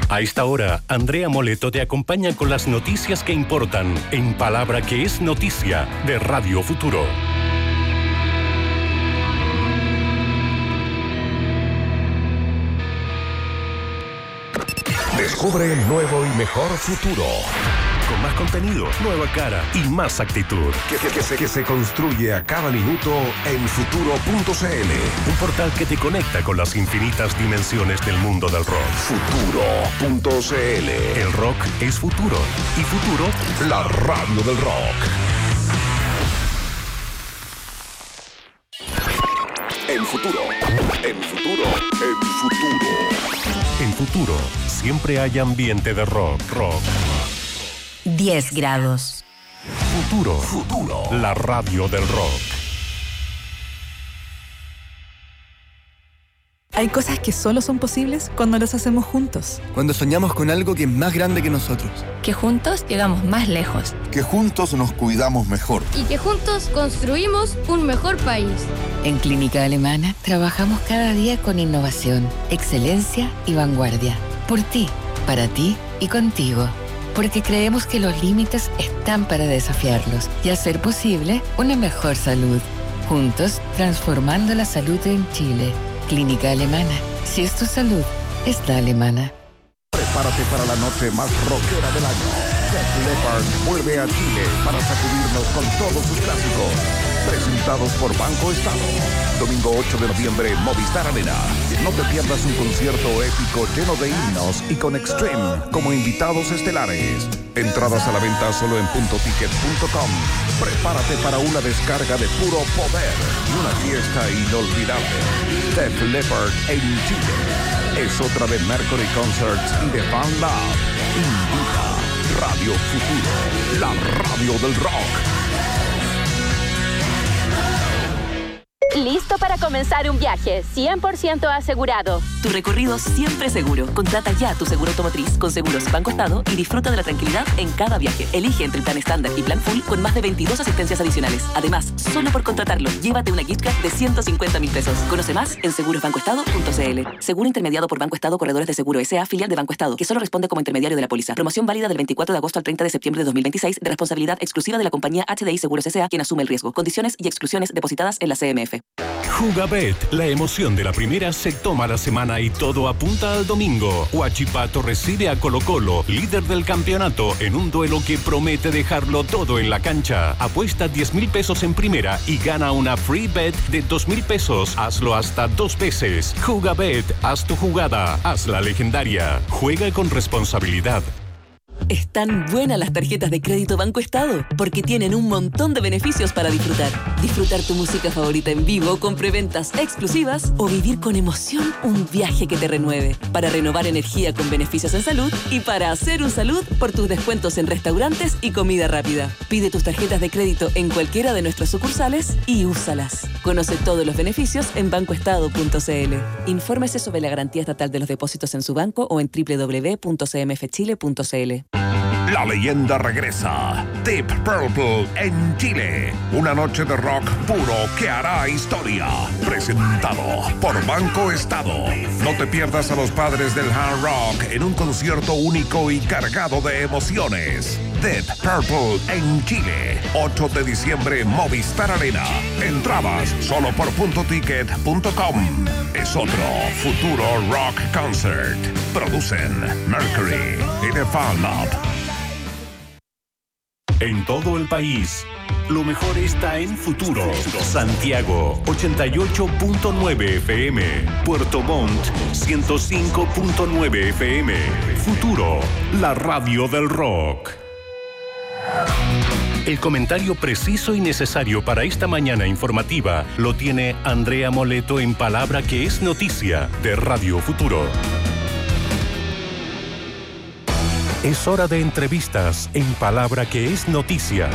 A esta hora, Andrea Moleto te acompaña con las noticias que importan en Palabra que es Noticia de Radio Futuro. Descubre el nuevo y mejor futuro. Con más contenido, nueva cara y más actitud. Que se construye a cada minuto en futuro.cl. Un portal que te conecta con las infinitas dimensiones del mundo del rock. Futuro.cl. El rock es futuro. Y futuro, la radio del rock. En futuro. En futuro. En futuro. En futuro, siempre hay ambiente de rock. 10 grados. Futuro. Futuro. La radio del rock. Hay cosas que solo son posibles cuando las hacemos juntos. Cuando soñamos con algo que es más grande que nosotros. Que juntos llegamos más lejos. Que juntos nos cuidamos mejor. Y que juntos construimos un mejor país. En Clínica Alemana trabajamos cada día con innovación, excelencia y vanguardia. Por ti, para ti y contigo. Porque creemos que los límites están para desafiarlos y hacer posible una mejor salud. Juntos, transformando la salud en Chile. Clínica Alemana. Si es tu salud, es la alemana. Prepárate para la noche más rockera del año. Def Leppard vuelve a Chile para sacudirnos con todos sus clásicos. Presentados por Banco Estado. Domingo 8 de noviembre, Movistar Arena. No te pierdas un concierto épico lleno de himnos y con Extreme como invitados estelares. Entradas a la venta solo en puntoticket.com. Prepárate para una descarga de puro poder y una fiesta inolvidable. Def Leppard en Chile. Es otra de Mercury Concerts y de Fan Lab. Invita Radio Futuro, la radio del rock. Listo para comenzar un viaje 100% asegurado. Tu recorrido siempre seguro. Contrata ya tu seguro automotriz con Seguros Banco Estado y disfruta de la tranquilidad en cada viaje. Elige entre el plan estándar y plan full con más de 22 asistencias adicionales. Además, solo por contratarlo, llévate una gift card de 150.000 pesos. Conoce más en segurosbancoestado.cl. Seguro intermediado por Banco Estado Corredores de Seguro S.A., filial de Banco Estado, que solo responde como intermediario de la póliza. Promoción válida del 24 de agosto al 30 de septiembre de 2026, de responsabilidad exclusiva de la compañía HDI Seguros S.A., quien asume el riesgo. Condiciones y exclusiones depositadas en la CMF. Jugabet, la emoción de la primera se toma la semana y todo apunta al domingo. Huachipato recibe a Colo-Colo, líder del campeonato, en un duelo que promete dejarlo todo en la cancha. Apuesta 10.000 pesos en primera y gana una free bet de 2.000 pesos. Hazlo hasta 2 veces. Jugabet, haz tu jugada, hazla legendaria. Juega con responsabilidad. Están buenas las tarjetas de crédito Banco Estado porque tienen un montón de beneficios para disfrutar. Disfrutar tu música favorita en vivo con preventas exclusivas o vivir con emoción un viaje que te renueve. Para renovar energía con beneficios en salud y para hacer un salud por tus descuentos en restaurantes y comida rápida. Pide tus tarjetas de crédito en cualquiera de nuestras sucursales y úsalas. Conoce todos los beneficios en bancoestado.cl. Infórmese sobre la garantía estatal de los depósitos en su banco o en www.cmfchile.cl. La leyenda regresa. Deep Purple en Chile. Una noche de rock puro que hará historia. Presentado por Banco Estado. No te pierdas a los padres del hard rock en un concierto único y cargado de emociones. Deep Purple en Chile. 8 de diciembre, Movistar Arena. Entradas solo por puntoticket.com. Es otro futuro rock concert. Producen Mercury y The Fan Lab. En todo el país, lo mejor está en Futuro. Santiago, 88.9 FM. Puerto Montt, 105.9 FM. Futuro, la radio del rock. El comentario preciso y necesario para esta mañana informativa lo tiene Andrea Moleto en Palabra que es Noticia de Radio Futuro. Es hora de entrevistas en Palabra que es Noticia.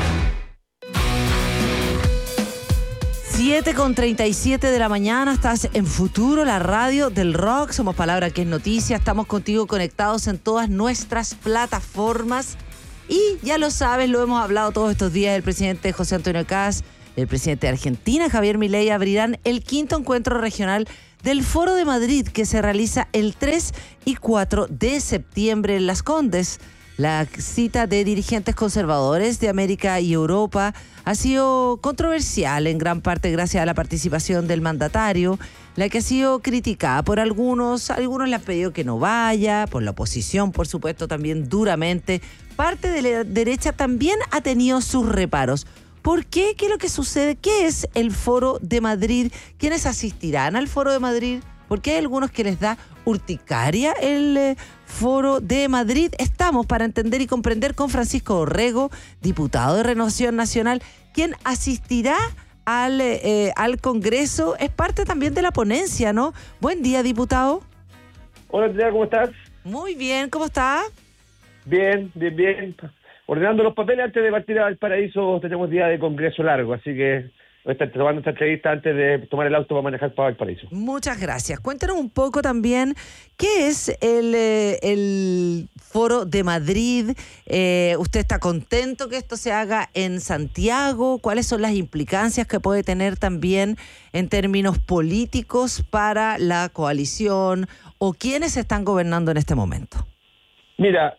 7:37 de la mañana, estás en Futuro, la radio del rock. Somos Palabra que es Noticia. Estamos contigo conectados en todas nuestras plataformas. Y ya lo sabes, lo hemos hablado todos estos días, el presidente José Antonio Kast, el presidente de Argentina, Javier Milei, abrirán el 5º encuentro regional del Foro de Madrid que se realiza el 3 y 4 de septiembre en Las Condes. La cita de dirigentes conservadores de América y Europa ha sido controversial en gran parte gracias a la participación del mandatario, la que ha sido criticada por algunos le han pedido que no vaya, por la oposición, por supuesto, también duramente. Parte de la derecha también ha tenido sus reparos. ¿Por qué? ¿Qué es lo que sucede? ¿Qué es el Foro de Madrid? ¿Quiénes asistirán al Foro de Madrid? Porque hay algunos que les da urticaria el Foro de Madrid. Estamos para entender y comprender con Francisco Orrego, diputado de Renovación Nacional, quien asistirá al Congreso. Es parte también de la ponencia, ¿no? Buen día, diputado. Hola, Andrea, ¿cómo estás? Muy bien, ¿cómo está? Bien. Ordenando los papeles antes de partir a Valparaíso. Tenemos día de congreso largo, así que voy a estar tomando esta entrevista antes de tomar el auto para manejar para Valparaíso. Muchas gracias. Cuéntanos un poco también qué es el Foro de Madrid. ¿Usted está contento que esto se haga en Santiago? ¿Cuáles son las implicancias que puede tener también en términos políticos para la coalición o quiénes están gobernando en este momento? Mira,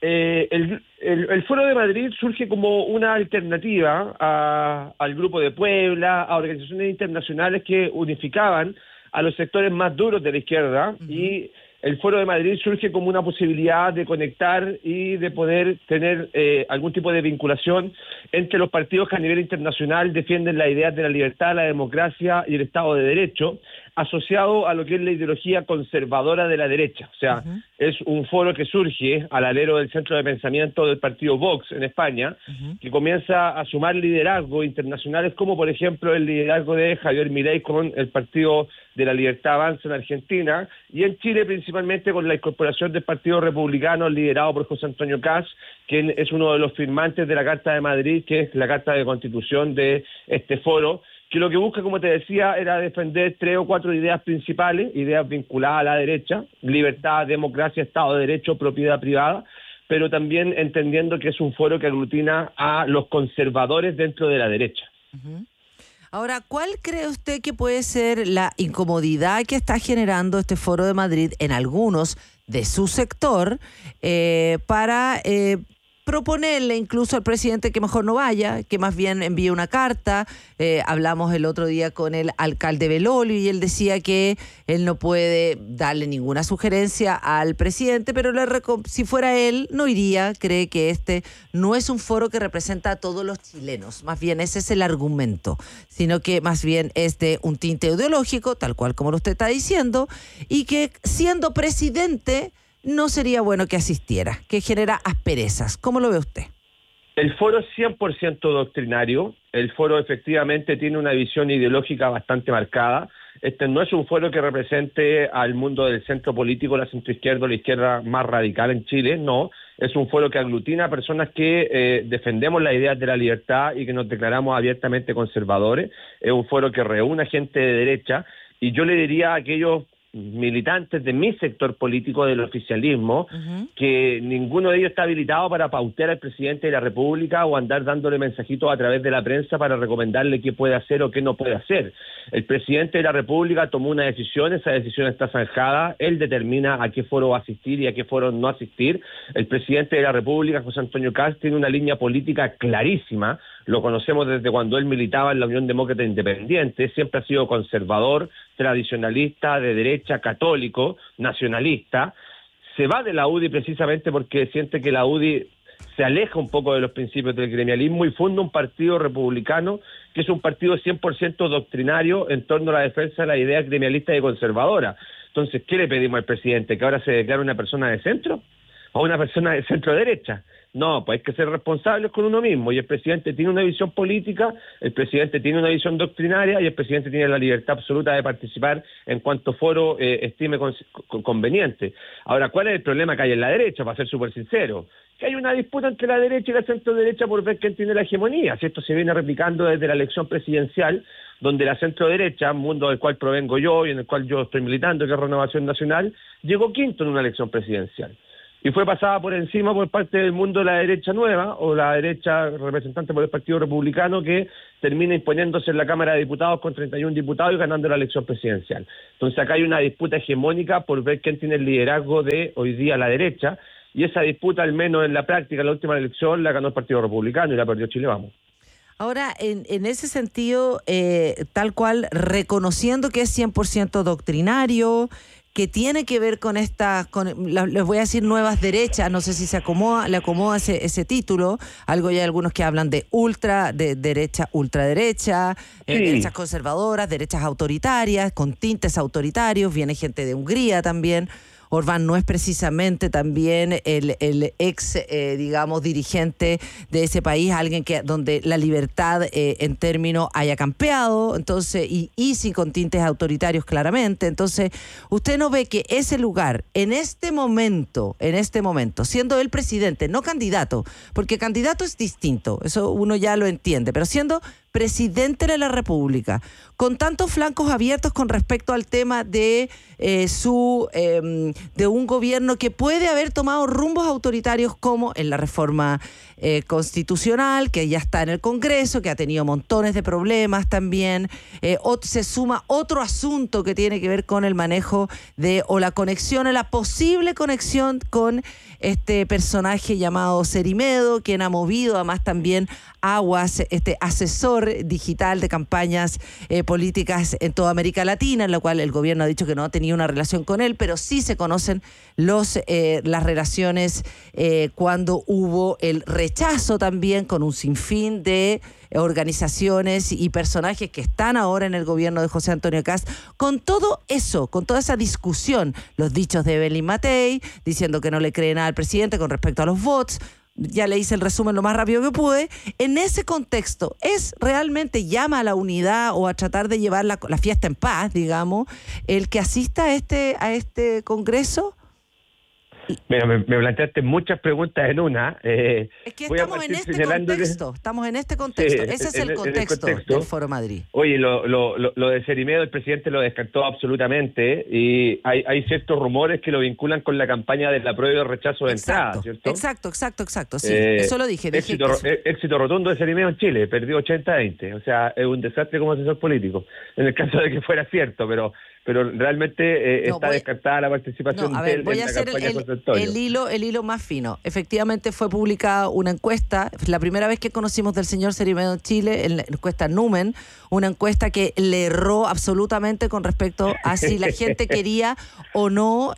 el Foro de Madrid surge como una alternativa al Grupo de Puebla, a organizaciones internacionales que unificaban a los sectores más duros de la izquierda, y el Foro de Madrid surge como una posibilidad de conectar y de poder tener algún tipo de vinculación entre los partidos que a nivel internacional defienden las ideas de la libertad, la democracia y el Estado de Derecho, asociado a lo que es la ideología conservadora de la derecha. O sea, es un foro que surge al alero del centro de pensamiento del partido Vox en España, que comienza a sumar liderazgos internacionales, como por ejemplo el liderazgo de Javier Milei con el Partido de la Libertad Avanza en Argentina, y en Chile principalmente con la incorporación del Partido Republicano liderado por José Antonio Kast, quien es uno de los firmantes de la Carta de Madrid, que es la Carta de Constitución de este foro, que lo que busca, como te decía, era defender 3 o 4 ideas principales, ideas vinculadas a la derecha: libertad, democracia, Estado de Derecho, propiedad privada, pero también entendiendo que es un foro que aglutina a los conservadores dentro de la derecha. Ahora, ¿cuál cree usted que puede ser la incomodidad que está generando este Foro de Madrid en algunos de su sector para proponerle incluso al presidente que mejor no vaya, que más bien envíe una carta? Hablamos el otro día con el alcalde Belolio y él decía que él no puede darle ninguna sugerencia al presidente, pero si fuera él no iría. Cree que este no es un foro que representa a todos los chilenos, más bien ese es el argumento, sino que más bien es de un tinte ideológico, tal cual como usted está diciendo, y que siendo presidente no sería bueno que asistiera, que genera asperezas. ¿Cómo lo ve usted? El foro es 100% doctrinario. El foro efectivamente tiene una visión ideológica bastante marcada. Este no es un foro que represente al mundo del centro político, la centroizquierda o la izquierda más radical en Chile, no. Es un foro que aglutina a personas que defendemos las ideas de la libertad y que nos declaramos abiertamente conservadores. Es un foro que reúne a gente de derecha, y yo le diría a aquellos militantes de mi sector político, del oficialismo, que ninguno de ellos está habilitado para pautear al presidente de la República o andar dándole mensajitos a través de la prensa para recomendarle qué puede hacer o qué no puede hacer. El presidente de la República tomó una decisión, esa decisión está zanjada, él determina a qué foro va a asistir y a qué foro no asistir. El presidente de la República, José Antonio Kast, tiene una línea política clarísima. Lo conocemos desde cuando él militaba en la Unión Demócrata Independiente. Siempre ha sido conservador, tradicionalista, de derecha, católico, nacionalista. Se va de la UDI precisamente porque siente que la UDI se aleja un poco de los principios del gremialismo y funda un partido republicano que es un partido 100% doctrinario en torno a la defensa de las ideas gremialistas y conservadoras. Entonces, ¿qué le pedimos al presidente? ¿Que ahora se declare una persona de centro o una persona de centro derecha? No, pues hay que ser responsables con uno mismo, y el presidente tiene una visión política, el presidente tiene una visión doctrinaria y el presidente tiene la libertad absoluta de participar en cuanto foro estime conveniente. Ahora, ¿cuál es el problema que hay en la derecha? Para ser súper sincero, que hay una disputa entre la derecha y la centro derecha por ver quién tiene la hegemonía. Si esto se viene replicando desde la elección presidencial, donde la centro derecha, mundo del cual provengo yo y en el cual yo estoy militando, que es Renovación Nacional, llegó quinto en una elección presidencial. y fue pasada por encima por parte del mundo de la derecha nueva, o la derecha representante por el Partido Republicano, que termina imponiéndose en la Cámara de Diputados con 31 diputados y ganando la elección presidencial. Entonces acá hay una disputa hegemónica por ver quién tiene el liderazgo de hoy día la derecha, y esa disputa, al menos en la práctica, en la última elección, la ganó el Partido Republicano y la perdió Chile Vamos. Ahora, en ese sentido, tal cual, reconociendo que es 100% doctrinario, que tiene que ver con les voy a decir nuevas derechas, no sé si le acomoda ese título, algo ya hay algunos que hablan de derecha, ultraderecha, sí. Derechas conservadoras, derechas autoritarias, con tintes autoritarios, viene gente de Hungría también. Orbán no es precisamente también el ex, digamos, dirigente de ese país, alguien donde la libertad en términos haya campeado, entonces, y sí con tintes autoritarios claramente. Entonces, usted no ve que ese lugar, en este momento, siendo el presidente, no candidato, porque candidato es distinto, eso uno ya lo entiende, pero siendo presidente de la República, con tantos flancos abiertos con respecto al tema de de un gobierno que puede haber tomado rumbos autoritarios, como en la reforma constitucional, que ya está en el Congreso, que ha tenido montones de problemas también. Se suma otro asunto que tiene que ver con el manejo la posible conexión con este personaje llamado Cerimedo, quien ha movido además también aguas, asesor digital de campañas políticas en toda América Latina, en la cual el gobierno ha dicho que no tenía una relación con él, pero sí se conocen las relaciones cuando hubo el rechazo también con un sinfín de organizaciones y personajes que están ahora en el gobierno de José Antonio Kast, con todo eso, con toda esa discusión, los dichos de Evelyn Matei, diciendo que no le cree nada al presidente con respecto a los bots. Ya le hice el resumen lo más rápido que pude. En ese contexto, ¿es realmente llama a la unidad o a tratar de llevar la fiesta en paz, digamos, el que asista a este congreso? Mira, me planteaste muchas preguntas en una. Es que estamos en este contexto, ese es el contexto del Foro Madrid. Oye, lo de Cerimedo, el presidente lo descartó absolutamente, y hay ciertos rumores que lo vinculan con la campaña del apruebo y rechazo de entrada, ¿cierto? Exacto, sí, eso lo dije. Éxito rotundo de Cerimedo en Chile, perdió 80-20, o sea, es un desastre como asesor político, en el caso de que fuera cierto, pero realmente está descartada la participación de él en la campaña de José Antonio. El hilo más fino. Efectivamente fue publicada una encuesta, la primera vez que conocimos del señor Cerimedo en Chile, en la encuesta Numen, una encuesta que le erró absolutamente con respecto a si la gente quería o no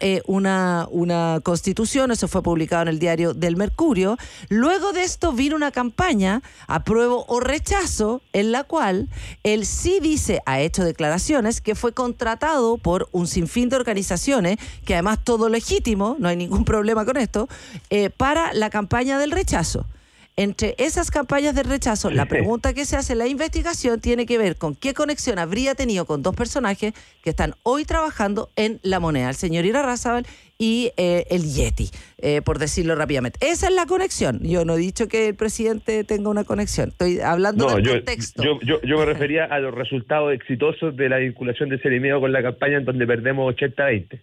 una constitución. Eso fue publicado en el diario del Mercurio. Luego de esto vino una campaña, apruebo o rechazo, en la cual él sí ha hecho declaraciones, que fue contratado por un sinfín de organizaciones, que además todo legítimo, no hay ningún problema con esto, para la campaña del rechazo. Entre esas campañas de rechazo, la pregunta que se hace en la investigación tiene que ver con qué conexión habría tenido con dos personajes que están hoy trabajando en La Moneda, el señor Irarrázaval y el Yeti, por decirlo rápidamente. Esa es la conexión. Yo no he dicho que el presidente tenga una conexión, estoy hablando del contexto. Yo me refería a los resultados exitosos de la vinculación de Cerimedo con la campaña, en donde perdemos 80-20.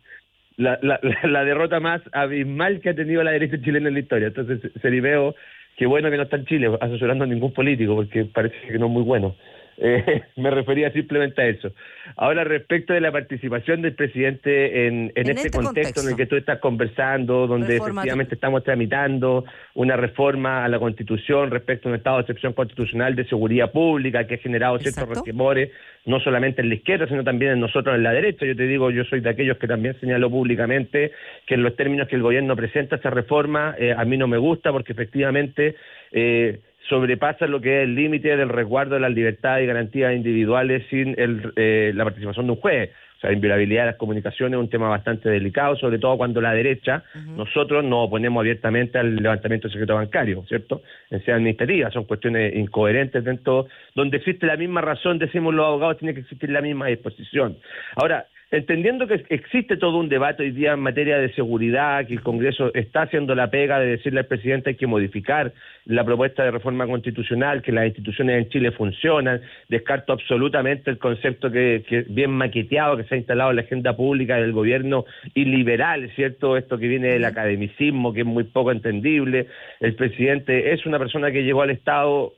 La derrota más abismal que ha tenido la derecha chilena en la historia. Entonces, Cerimedo, qué bueno que no está en Chile asesorando a ningún político, porque parece que no es muy bueno. Me refería simplemente a eso. Ahora, respecto de la participación del presidente en este contexto en el que tú estás conversando, donde efectivamente estamos tramitando una reforma a la Constitución respecto a un estado de excepción constitucional de seguridad pública que ha generado ciertos resquemores, no solamente en la izquierda, sino también en nosotros en la derecha. Yo te digo, yo soy de aquellos que también señaló públicamente que en los términos que el gobierno presenta esta reforma, a mí no me gusta, porque efectivamente sobrepasa lo que es el límite del resguardo de las libertades y garantías individuales sin la participación de un juez. O sea, la inviolabilidad de las comunicaciones es un tema bastante delicado, sobre todo cuando la derecha, nosotros nos oponemos abiertamente al levantamiento del secreto bancario, ¿cierto? En sede administrativa, son cuestiones incoherentes dentro, donde existe la misma razón, decimos los abogados, tiene que existir la misma disposición. Ahora, entendiendo que existe todo un debate hoy día en materia de seguridad, que el Congreso está haciendo la pega de decirle al presidente hay que modificar la propuesta de reforma constitucional, que las instituciones en Chile funcionan, descarto absolutamente el concepto que bien maqueteado que se ha instalado en la agenda pública del gobierno iliberal, ¿cierto? Esto que viene del academicismo, que es muy poco entendible. El presidente es una persona que llegó al Estado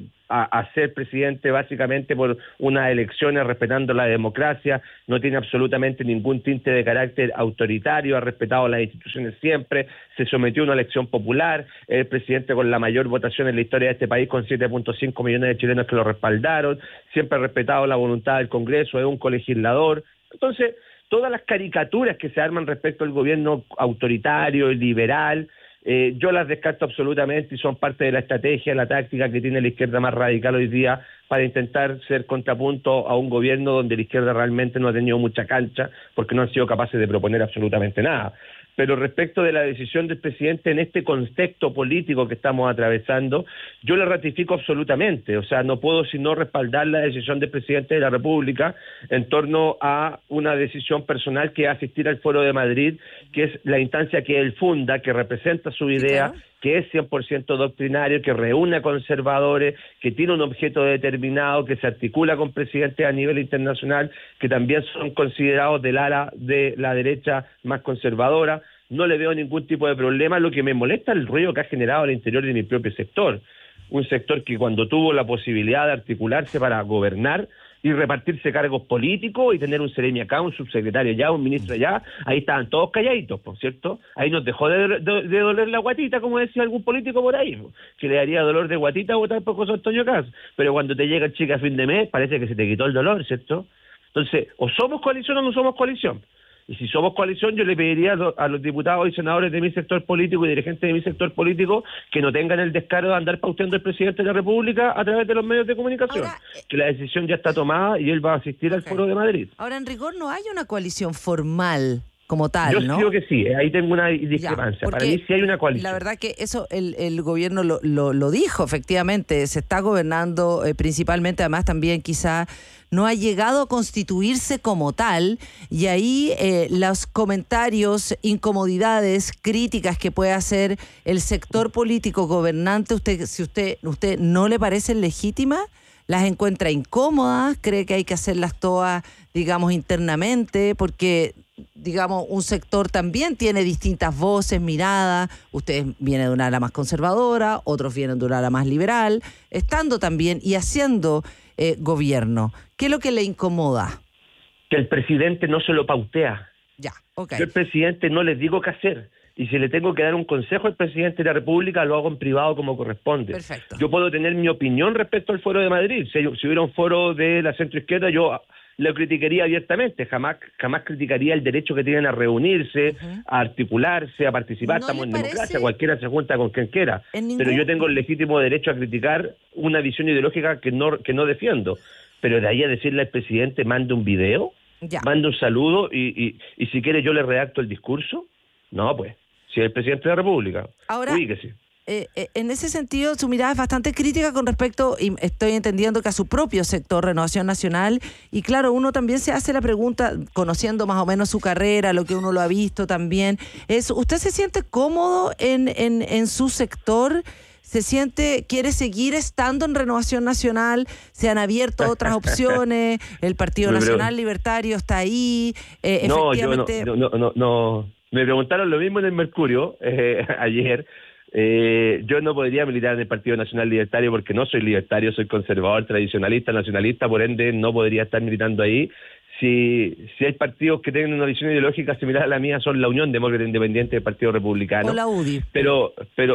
a ser presidente básicamente por unas elecciones respetando la democracia, no tiene absolutamente ningún tinte de carácter autoritario, ha respetado las instituciones siempre, se sometió a una elección popular, es el presidente con la mayor votación en la historia de este país, con 7.5 millones de chilenos que lo respaldaron, siempre ha respetado la voluntad del Congreso, es un colegislador. Entonces, todas las caricaturas que se arman respecto al gobierno autoritario y liberal, yo las descarto absolutamente y son parte de la estrategia, la táctica que tiene la izquierda más radical hoy día para intentar ser contrapunto a un gobierno donde la izquierda realmente no ha tenido mucha cancha porque no han sido capaces de proponer absolutamente nada. Pero respecto de la decisión del presidente en este contexto político que estamos atravesando, yo la ratifico absolutamente. O sea, no puedo sino respaldar la decisión del presidente de la República en torno a una decisión personal que es asistir al Foro de Madrid, que es la instancia que él funda, que representa su idea, que es 100% doctrinario, que reúne a conservadores, que tiene un objeto determinado, que se articula con presidentes a nivel internacional, que también son considerados del ala de la derecha más conservadora. No le veo ningún tipo de problema. Lo que me molesta es el ruido que ha generado al interior de mi propio sector. Un sector que cuando tuvo la posibilidad de articularse para gobernar y repartirse cargos políticos y tener un seremi acá, un subsecretario allá, un ministro allá, ahí estaban todos calladitos, por cierto. Ahí nos dejó de doler la guatita, como decía algún político por ahí, que le daría dolor de guatita votar por José Antonio Kast. Pero cuando te llega el cheque a fin de mes, parece que se te quitó el dolor, ¿cierto? Entonces, o somos coalición o no somos coalición. Y si somos coalición, yo le pediría a los diputados y senadores de mi sector político y dirigentes de mi sector político que no tengan el descaro de andar pauteando al presidente de la República a través de los medios de comunicación. Ahora, que la decisión ya está tomada y él va a asistir al Foro de Madrid. Ahora, en rigor, no hay una coalición formal como tal, yo ¿no? Yo creo que sí, ahí tengo una discrepancia. Para mí sí hay una coalición. La verdad que eso el gobierno lo dijo, efectivamente, se está gobernando principalmente, además también quizá no ha llegado a constituirse como tal, y ahí los comentarios, incomodidades, críticas que puede hacer el sector político gobernante, si usted no le parecen legítimas, las encuentra incómodas, cree que hay que hacerlas todas, digamos, internamente, porque digamos, un sector también tiene distintas voces, miradas. Ustedes vienen de una ala más conservadora, otros vienen de una ala más liberal, estando también y haciendo gobierno. ¿Qué es lo que le incomoda? Que el presidente no se lo pautea. Ya, ok. Yo al presidente no les digo qué hacer. Y si le tengo que dar un consejo al presidente de la República, lo hago en privado como corresponde. Perfecto. Yo puedo tener mi opinión respecto al Foro de Madrid. Si hubiera un foro de la centroizquierda, yo lo criticaría abiertamente, jamás criticaría el derecho que tienen a reunirse, a articularse, a participar. Estamos en democracia, cualquiera se junta con quien quiera, pero yo tengo el legítimo derecho a criticar una visión ideológica que no defiendo. Pero de ahí a decirle al presidente, mande un video, mande un saludo y si quiere yo le redacto el discurso, no, pues, si es el presidente de la República, ubíquese. En ese sentido, su mirada es bastante crítica con respecto, y estoy entendiendo que a su propio sector, Renovación Nacional, y claro, uno también se hace la pregunta, conociendo más o menos su carrera, lo que uno lo ha visto también, es, ¿usted se siente cómodo en su sector? ¿Quiere seguir estando en Renovación Nacional? ¿Se han abierto otras opciones? ¿El Partido Nacional Libertario está ahí? Efectivamente... No. Me preguntaron lo mismo en el Mercurio ayer. Yo no podría militar en el Partido Nacional Libertario porque no soy libertario, soy conservador, tradicionalista, nacionalista, por ende no podría estar militando ahí. Si hay partidos que tienen una visión ideológica similar a la mía, son la Unión Demócrata Independiente del Partido Republicano. O la UDI. Pero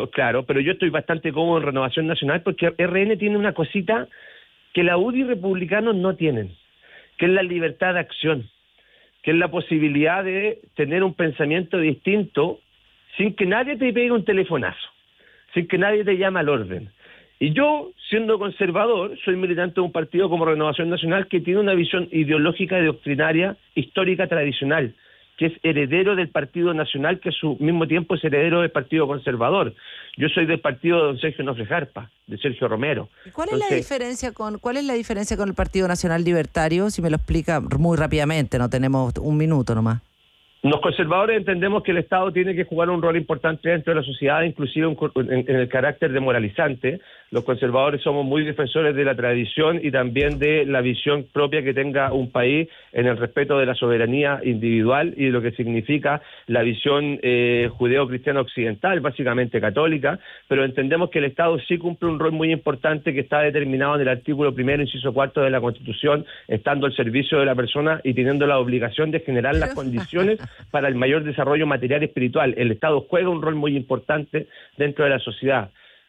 yo estoy bastante cómodo en Renovación Nacional porque RN tiene una cosita que la UDI y republicanos no tienen, que es la libertad de acción, que es la posibilidad de tener un pensamiento distinto sin que nadie te pegue un telefonazo, sin que nadie te llame al orden. Y yo, siendo conservador, soy militante de un partido como Renovación Nacional que tiene una visión ideológica y doctrinaria, histórica, tradicional, que es heredero del Partido Nacional, que a su mismo tiempo es heredero del Partido Conservador. Yo soy del partido de don Sergio Nofre Jarpa, de Sergio Romero. ¿Cuál es la diferencia con el Partido Nacional Libertario? Si me lo explica muy rápidamente, no tenemos un minuto nomás. Los conservadores entendemos que el Estado tiene que jugar un rol importante dentro de la sociedad, inclusive en el carácter demoralizante. Los conservadores somos muy defensores de la tradición y también de la visión propia que tenga un país en el respeto de la soberanía individual y de lo que significa la visión judeo-cristiana occidental, básicamente católica, pero entendemos que el Estado sí cumple un rol muy importante que está determinado en el artículo 1, inciso 4 de la Constitución, estando al servicio de la persona y teniendo la obligación de generar las condiciones para el mayor desarrollo material y espiritual. El Estado juega un rol muy importante dentro de la sociedad.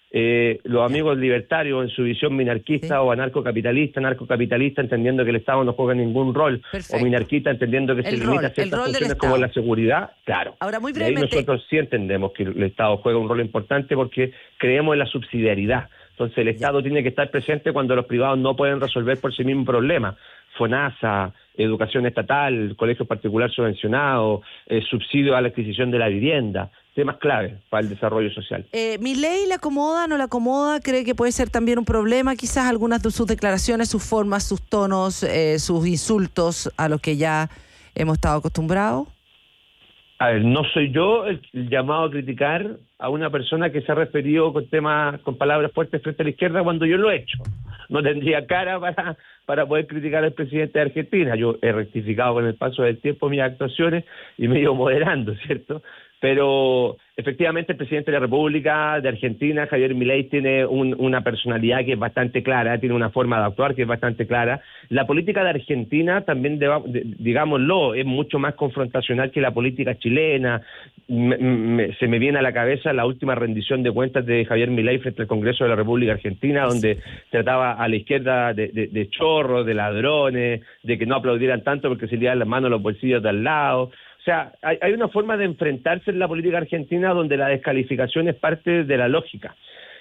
Los amigos libertarios en su visión minarquista o anarcocapitalista, entendiendo que el Estado no juega ningún rol, o minarquista entendiendo que se limita a ciertas funciones como la seguridad, claro. Ahora, muy brevemente, nosotros sí entendemos que el Estado juega un rol importante porque creemos en la subsidiariedad. Entonces el Estado tiene que estar presente cuando los privados no pueden resolver por sí mismos problemas. FONASA, educación estatal, colegios particulares subvencionados, subsidio a la adquisición de la vivienda, temas claves para el desarrollo social. ¿Milei la acomoda, no la acomoda? ¿Cree que puede ser también un problema? Quizás algunas de sus declaraciones, sus formas, sus tonos, sus insultos a los que ya hemos estado acostumbrados. A ver, no soy yo el llamado a criticar a una persona que se ha referido con palabras fuertes frente a la izquierda cuando yo lo he hecho. No tendría cara para poder criticar al presidente de Argentina. Yo he rectificado con el paso del tiempo mis actuaciones y me he ido moderando, ¿cierto? Pero efectivamente el presidente de la República de Argentina, Javier Milei, tiene una personalidad que es bastante clara, tiene una forma de actuar que es bastante clara. La política de Argentina también, digámoslo, es mucho más confrontacional que la política chilena. Se me viene a la cabeza la última rendición de cuentas de Javier Milei frente al Congreso de la República Argentina, donde trataba a la izquierda de chorros, de ladrones, de que no aplaudieran tanto porque se le daban las manos a los bolsillos de al lado. O sea, hay una forma de enfrentarse en la política argentina donde la descalificación es parte de la lógica.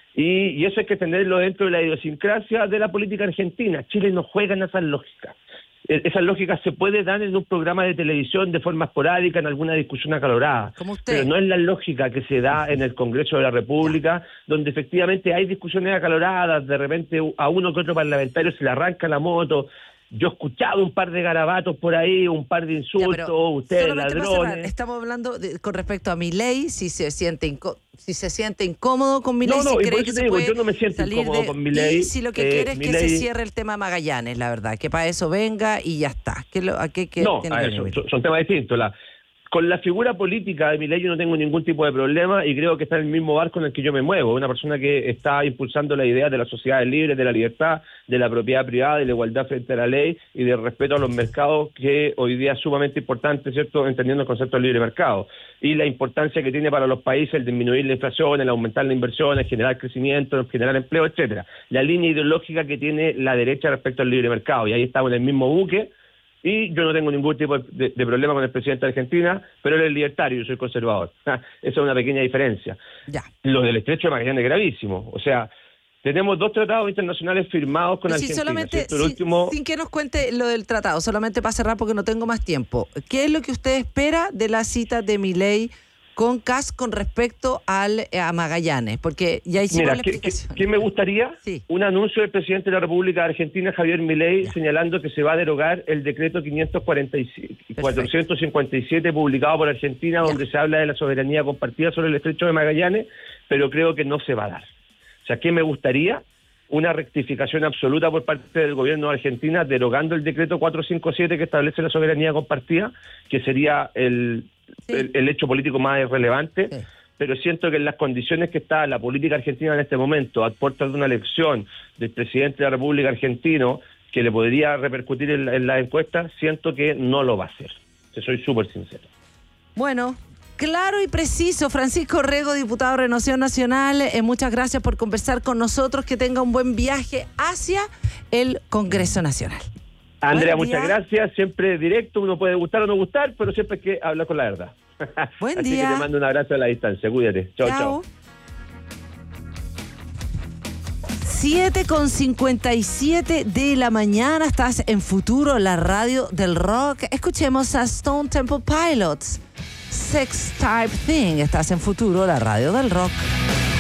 Y eso hay que tenerlo dentro de la idiosincrasia de la política argentina. Chile no juega en esas lógicas. Esas lógicas se puede dar en un programa de televisión de forma esporádica, en alguna discusión acalorada. Pero no es la lógica que se da en el Congreso de la República, donde efectivamente hay discusiones acaloradas, de repente a uno que otro parlamentario se le arranca la moto. Yo he escuchado un par de garabatos por ahí, un par de insultos, ustedes ladrones. Estamos hablando con respecto a Milei, si se siente incómodo con Milei, no, si cree que se puede yo no me siento incómodo con Milei. Y si lo que quiere es que se cierre el tema Magallanes, la verdad, que para eso venga y ya está. Son temas distintos. Con la figura política de Milei yo no tengo ningún tipo de problema y creo que está en el mismo barco en el que yo me muevo. Una persona que está impulsando la idea de las sociedades libres, de la libertad, de la propiedad privada, de la igualdad frente a la ley y del respeto a los mercados, que hoy día es sumamente importante, ¿cierto?, entendiendo el concepto del libre mercado. Y la importancia que tiene para los países el disminuir la inflación, el aumentar la inversión, el generar crecimiento, el generar empleo, etcétera. La línea ideológica que tiene la derecha respecto al libre mercado. Y ahí estamos en el mismo buque. Y yo no tengo ningún tipo de problema con el presidente de Argentina, pero él es libertario, yo soy conservador. Esa es una pequeña diferencia. Ya. Lo del estrecho de Magallanes es gravísimo. O sea, tenemos 2 tratados internacionales firmados con Argentina. Solamente, sin que nos cuente lo del tratado, solamente para cerrar porque no tengo más tiempo. ¿Qué es lo que usted espera de la cita de Milei con Kast con respecto a Magallanes? Porque ya hicimos la explicación. ¿Qué me gustaría? Sí. Un anuncio del presidente de la República de Argentina, Javier Milei, señalando que se va a derogar el decreto 457 publicado por Argentina, donde se habla de la soberanía compartida sobre el estrecho de Magallanes, pero creo que no se va a dar. O sea, ¿qué me gustaría? Una rectificación absoluta por parte del gobierno de Argentina, derogando el decreto 457 que establece la soberanía compartida, que sería el hecho político más relevante, pero siento que en las condiciones que está la política argentina en este momento, a puertas de una elección del presidente de la República argentino, que le podría repercutir en la encuesta, siento que no lo va a hacer. Soy súper sincero. Bueno, claro y preciso. Francisco Rego, diputado de Renovación Nacional, muchas gracias por conversar con nosotros. Que tenga un buen viaje hacia el Congreso Nacional. Andrea, muchas gracias. Siempre directo, uno puede gustar o no gustar, pero siempre hay que hablar con la verdad. Buen Así día. que te mando un abrazo a la distancia. Cuídate. Chao, chao. 7:57 de la mañana, estás en Futuro, la radio del rock. Escuchemos a Stone Temple Pilots, Sex Type Thing. Estás en Futuro, la radio del rock.